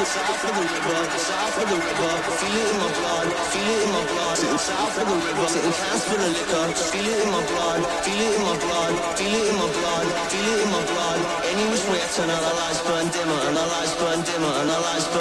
south of the river, south of the river. Feel it in my blood, feel it in my blood. Sitting south of the river, sitting cans full of liquor. Feel it in my blood, feel it in my blood, feel it in my blood, feel it in my blood. Any which way I turn, and our lights burn dimmer, and our lights burn dimmer, and our lights burn.